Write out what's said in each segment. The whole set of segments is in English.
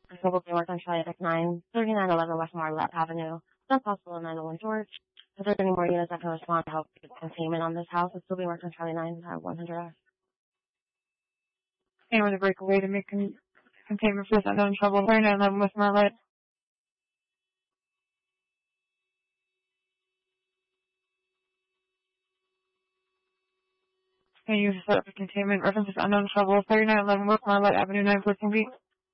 Probably work on Charlie at 93911 West Marlette Avenue. It's not possible in 901 George. If there's any more units that can respond to help with containment on this house, it's still be worked on Charlie 9 at 100. And with a breakaway to make containment for this unknown trouble. 3911 West Marlette. Can you use the setup for containment? References unknown trouble. 3911 West Marlette Avenue 914 feet.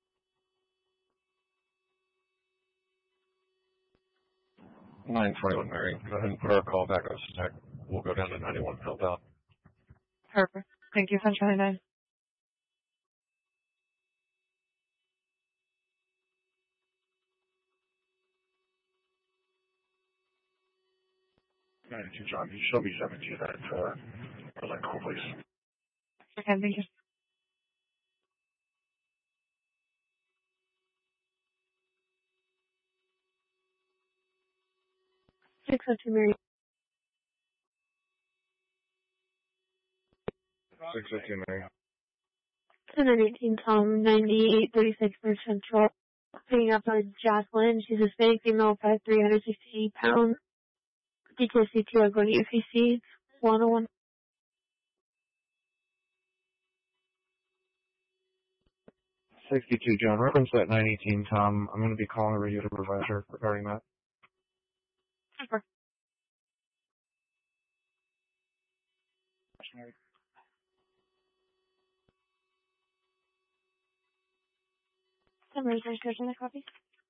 921 Mary. Go ahead and put our call back on stack. We'll go down to 91 help out. Perfect. Thank you, Sunshine 9. John, you show me 17 at Berlin Call, please. Okay, thank you. 602 Mary. 602 Mary. 1018 Tom, 9836 North Central. Picking up on Jocelyn. She's a Hispanic female, 5'3", 168 pounds. DTSC2 going to UPC 101. 62 John, reference that 918 Tom. I'm going to be calling a radio supervisor regarding that. Super. Summary registration, a copy.